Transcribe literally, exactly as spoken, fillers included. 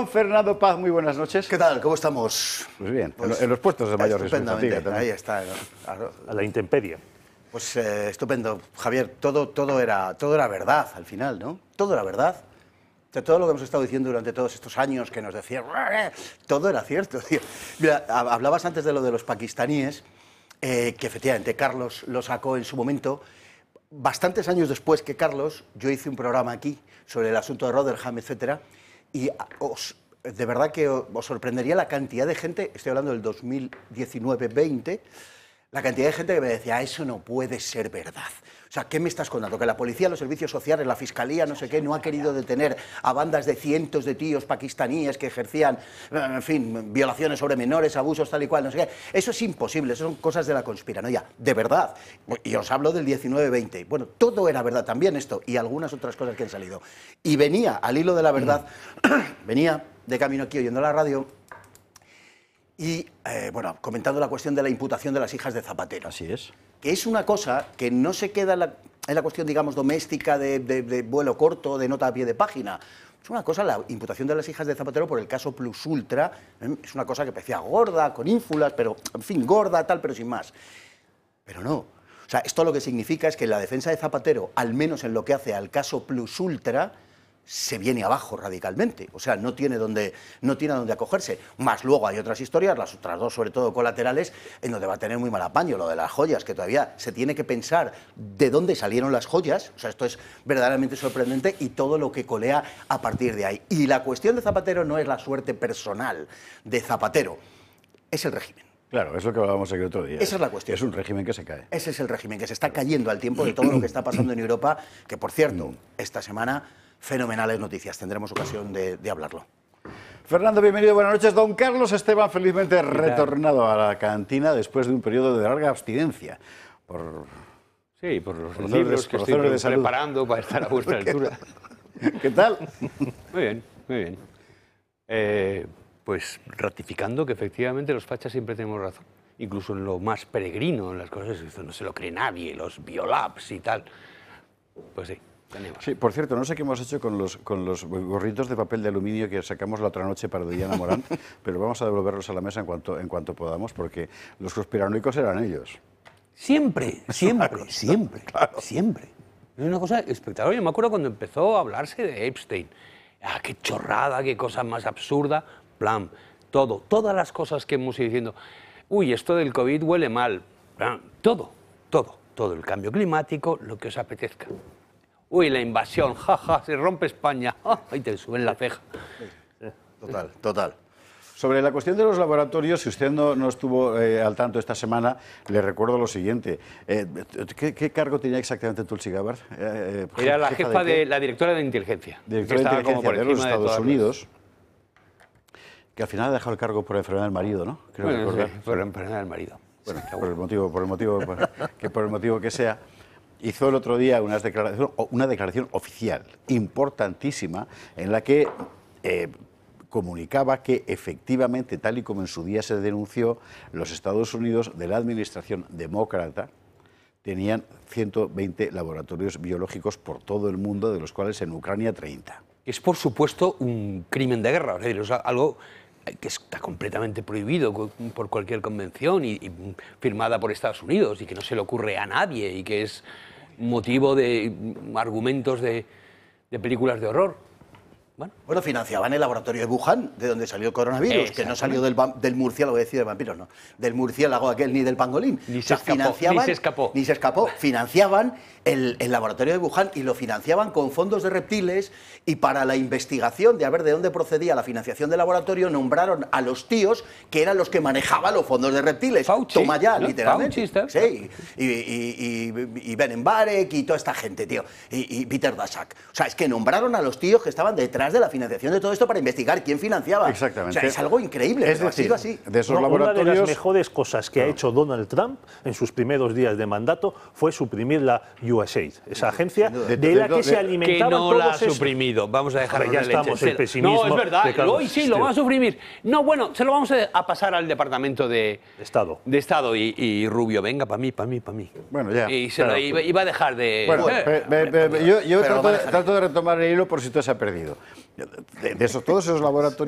Fernando Paz, muy buenas noches. ¿Qué tal? ¿Cómo estamos? Pues bien, Pues, en los puestos de mayor estupendamente, responsabilidad. ahí está. ¿no? Claro. A la intemperie. Pues eh, estupendo. Javier, todo, todo, era, todo era verdad al final, ¿no? Todo era verdad. O sea, todo lo que hemos estado diciendo durante todos estos años que nos decían, todo era cierto, tío. Mira, hablabas antes de lo de los pakistaníes, eh, que efectivamente Carlos lo sacó en su momento. Bastantes años después que Carlos, yo hice un programa aquí sobre el asunto de Rotherham, etcétera, y os, de verdad que os sorprendería la cantidad de gente, estoy hablando del dos mil diecinueve veinte, la cantidad de gente que me decía, eso no puede ser verdad. O sea, ¿qué me estás contando? Que la policía, los servicios sociales, la fiscalía, no sé qué, no ha querido detener a bandas de cientos de tíos pakistaníes que ejercían, en fin, violaciones sobre menores, abusos, tal y cual, no sé qué. Eso es imposible, eso son cosas de la conspiranoia, de verdad. Y os hablo del diecinueve veinte. Bueno, todo era verdad, también esto, y algunas otras cosas que han salido. Y venía, al hilo de la verdad, venía de camino aquí oyendo la radio, y, eh, bueno, comentando la cuestión de la imputación de las hijas de Zapatero. Así es. Que es una cosa que no se queda en la, en la cuestión, digamos, doméstica de, de, de vuelo corto, de nota a pie de página. Es una cosa, la imputación de las hijas de Zapatero por el caso Plus Ultra, ¿eh? Es una cosa que parecía gorda, con ínfulas, pero, en fin, gorda, tal, pero sin más. Pero no. O sea, esto lo que significa es que la defensa de Zapatero, al menos en lo que hace al caso Plus Ultra, se viene abajo radicalmente, o sea, no tiene donde, no tiene a dónde acogerse. Más luego hay otras historias, las otras dos sobre todo colaterales, en donde va a tener muy mal apaño, lo de las joyas, que todavía se tiene que pensar de dónde salieron las joyas, o sea, esto es verdaderamente sorprendente, y todo lo que colea a partir de ahí. Y la cuestión de Zapatero no es la suerte personal de Zapatero, es el régimen. Claro, es lo que hablábamos aquí el otro día. Esa es la cuestión. Es un régimen que se cae. Ese es el régimen que se está cayendo al tiempo de todo lo que está pasando en Europa, que por cierto, esta semana, fenomenales noticias, tendremos ocasión de, de hablarlo. Fernando, bienvenido, buenas noches. Don Carlos Esteban, felizmente retornado a la cantina después de un periodo de larga abstinencia. Por... Sí, por los por libros de, que por estoy de salud. preparando para estar a vuestra altura. ¿Qué tal? Muy bien, muy bien. Eh, pues ratificando que efectivamente los fachas siempre tenemos razón. Incluso en lo más peregrino, en las cosas, esto no se lo cree nadie, los biolabs y tal. Pues sí. Tenemos. Sí, por cierto, no sé qué hemos hecho con los, con los gorritos de papel de aluminio que sacamos la otra noche para Diana Morán, pero vamos a devolverlos a la mesa en cuanto, en cuanto podamos, porque los conspiranoicos eran ellos. Siempre, siempre, siempre, claro. siempre. Es una cosa espectacular. Yo me acuerdo cuando empezó a hablarse de Epstein. Ah, qué chorrada, qué cosa más absurda. Plan, todo, todas las cosas que hemos ido diciendo. Uy, esto del COVID huele mal. Plan, todo, todo, todo. El cambio climático, lo que os apetezca. Uy, la invasión, jaja, ja, se rompe España. ¡Ah! Ahí te suben la ceja. Total, total. Sobre la cuestión de los laboratorios, si usted no, no estuvo eh, al tanto esta semana, le recuerdo lo siguiente. Eh, ¿qué, ¿Qué cargo tenía exactamente Tulsi Gabbard? Eh, Era la jefa, jefa de, de la directora de inteligencia. Directora de inteligencia de los Estados Unidos, que al final ha dejado el cargo por enfermedad del marido, ¿no? Creo bueno, recordar. Sí, por enfermedad del marido. Bueno, por el motivo, por el motivo, por, que por el motivo que sea. Hizo el otro día unas declaración, una declaración oficial importantísima en la que eh, comunicaba que efectivamente, tal y como en su día se denunció, los Estados Unidos de la administración demócrata tenían ciento veinte laboratorios biológicos por todo el mundo, de los cuales en Ucrania treinta. Es por supuesto un crimen de guerra, es decir, algo que está completamente prohibido por cualquier convención y, y firmada por Estados Unidos y que no se le ocurre a nadie y que es motivo de argumentos de, de películas de horror. Bueno. bueno, financiaban el laboratorio de Wuhan, de donde salió el coronavirus, que no salió del, del murciélago, voy a decir del vampiro, no, del murciélago aquel ni del pangolín. Ni se, o sea, escapó, ni se escapó. Ni se escapó. Financiaban el, el laboratorio de Wuhan y lo financiaban con fondos de reptiles, y para la investigación de a ver de dónde procedía la financiación del laboratorio nombraron a los tíos que eran los que manejaban los fondos de reptiles. Fauci, Toma ya, ¿no? literalmente. Fauci está. Sí, y, y, y, y Ben Barek y toda esta gente, tío, y, y Peter Daszak. O sea, es que nombraron a los tíos que estaban detrás de la financiación de todo esto para investigar quién financiaba. Exactamente. O sea, es algo increíble, es pero decir, ha sido así. De esos no, laboratorios... Una de las mejores cosas que no. ha hecho Donald Trump en sus primeros días de mandato fue suprimir la U S A I D, esa agencia de, de, de la que de, se alimentaban que no todos la ha esos... suprimido. Vamos a dejar ya estamos el pesimismo. No, es verdad. Hoy sí, lo van a suprimir. No, bueno, se lo vamos a pasar al Departamento de Estado. De Estado y, y Rubio, venga, para mí, para mí, para mí. Bueno, ya. Y se claro. lo iba, iba a dejar de... Bueno, eh, pe, pe, pe, pe, yo, yo pero trato, trato de retomar el hilo por si todo se ha perdido. De, de esos, todos esos laboratorios